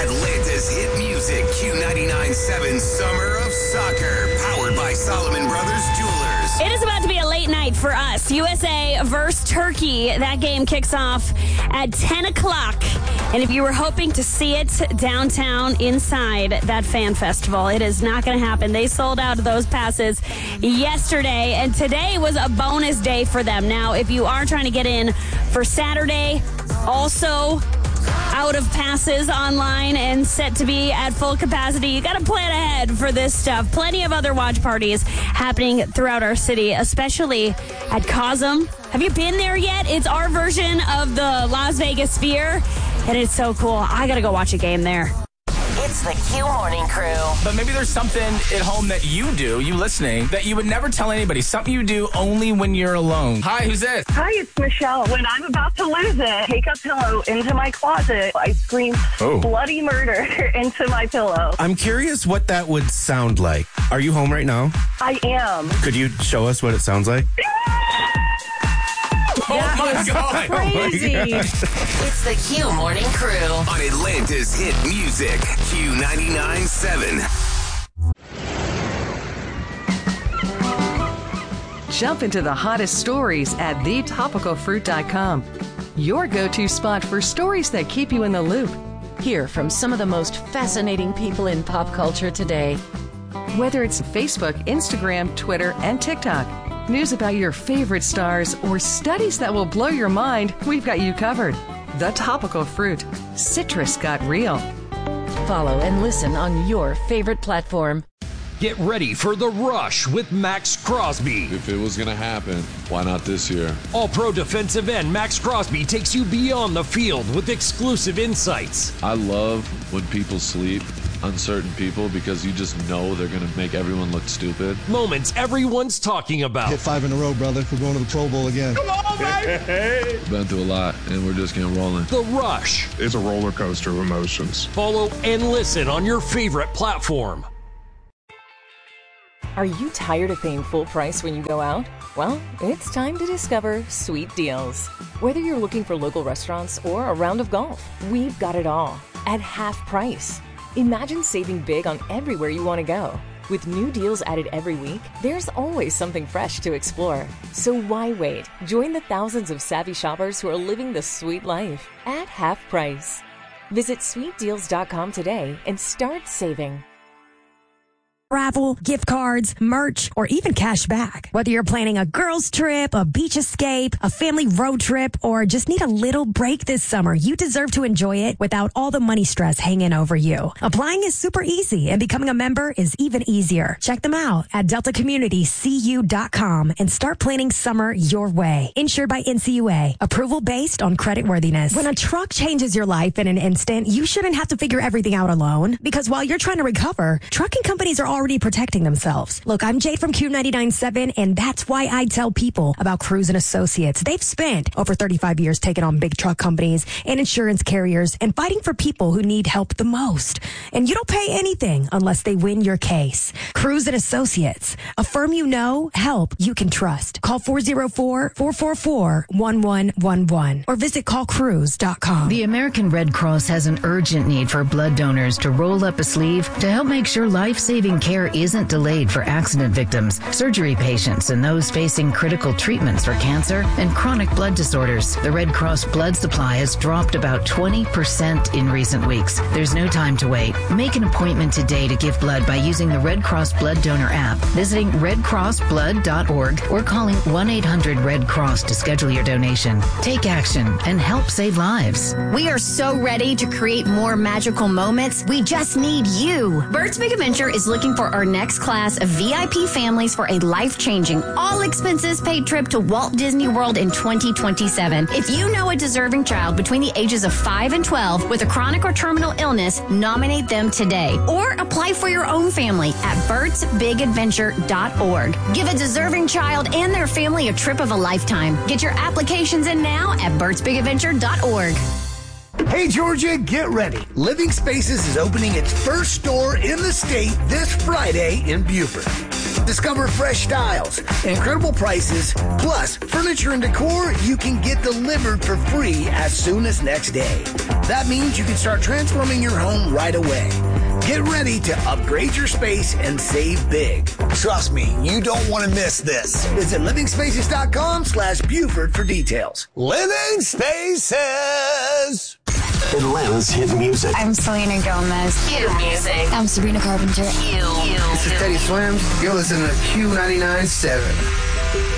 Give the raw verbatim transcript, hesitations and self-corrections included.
Atlanta's hit music, Q ninety-nine point seven Summer of Soccer, powered by Solomon Brothers Jewelers. It is about to be a late night for us. U S A versus Turkey. That game kicks off at ten o'clock. And if you were hoping to see it downtown inside that fan festival, it is not going to happen. They sold out of those passes yesterday, and today was a bonus day for them. Now, if you are trying to get in for Saturday, also out of passes online and set to be at full capacity, you got to plan ahead for this stuff. Plenty of other watch parties happening throughout our city, especially at Cosm. Have you been there yet? It's our version of the Las Vegas Sphere, and it's so cool. I got to go watch a game there. It's the Q Morning Crew. But maybe there's something at home that you do, you listening, that you would never tell anybody. Something you do only when you're alone. Hi, who's this? Hi, it's Michelle. When I'm about to lose it, take a pillow into my closet. I scream Oh. bloody murder into my pillow. I'm curious what that would sound like. Are you home right now? I am. Could you show us what it sounds like? Oh, my God. Crazy. It's the Q Morning Crew. On Atlanta's hit music, Q ninety-nine point seven. Jump into the hottest stories at the topical fruit dot com. Your go-to spot for stories that keep you in the loop. Hear from some of the most fascinating people in pop culture today. Whether it's Facebook, Instagram, Twitter, and TikTok, news about your favorite stars, or studies that will blow your mind, we've got you covered. The Topical Fruit. Citrus got real. Follow and listen on your favorite platform. Get ready for The Rush with Max Crosby. If it was going to happen, why not this year? All-pro defensive end Max Crosby takes you beyond the field with exclusive insights. I love when people sleep, uncertain people, because you just know they're going to make everyone look stupid. Moments everyone's talking about. Hit five in a row, brother. We're going to the Pro Bowl again. Come on, baby! Been through a lot, and we're just getting rolling. The Rush. It's a roller coaster of emotions. Follow and listen on your favorite platform. Are you tired of paying full price when you go out? Well, it's time to discover Sweet Deals. Whether you're looking for local restaurants or a round of golf, we've got it all at half price. Imagine saving big on everywhere you want to go. With new deals added every week, there's always something fresh to explore. So why wait? Join the thousands of savvy shoppers who are living the sweet life at half price. Visit sweet deals dot com today and start saving. Raffle, gift cards, merch, or even cash back. Whether you're planning a girls trip, a beach escape, a family road trip, or just need a little break this summer, you deserve to enjoy it without all the money stress hanging over you. Applying is super easy, and becoming a member is even easier. Check them out at delta community c u dot com and start planning summer your way. Insured by N C U A. Approval based on creditworthiness. When a truck changes your life in an instant, you shouldn't have to figure everything out alone, because while you're trying to recover, trucking companies are already protecting themselves. Look, I'm Jade from Q ninety-nine point seven, and that's why I tell people about Cruz and Associates. They've spent over thirty-five years taking on big truck companies and insurance carriers and fighting for people who need help the most. And you don't pay anything unless they win your case. Cruz and Associates, a firm you know, help you can trust. Call four oh four, four four four, one one one one or visit call cruz dot com. The American Red Cross has an urgent need for blood donors to roll up a sleeve to help make sure life-saving care isn't delayed for accident victims, surgery patients, and those facing critical treatments for cancer and chronic blood disorders. The Red Cross blood supply has dropped about twenty percent in recent weeks. There's no time to wait. Make an appointment today to give blood by using the Red Cross Blood Donor app, visiting red cross blood dot org, or calling one eight hundred red cross to schedule your donation. Take action and help save lives. We are so ready to create more magical moments. We just need you. Bert's Big Adventure is looking for our next class of V I P families for a life-changing, all-expenses-paid trip to Walt Disney World in twenty twenty-seven. If you know a deserving child between the ages of five and twelve with a chronic or terminal illness, nominate them today. Or apply for your own family at berts big adventure dot org. Give a deserving child and their family a trip of a lifetime. Get your applications in now at berts big adventure dot org. Hey, Georgia, get ready. Living Spaces is opening its first store in the state this Friday in Buford. Discover fresh styles, incredible prices, plus furniture and decor you can get delivered for free as soon as next day. That means you can start transforming your home right away. Get ready to upgrade your space and save big. Trust me, you don't want to miss this. Visit living spaces dot com slash Buford for details. Living Spaces! Atlanta's hit music. I'm Selena Gomez. Q Music. I'm Sabrina Carpenter. Q. This is Teddy Swims. You're listening to Q ninety-nine point seven.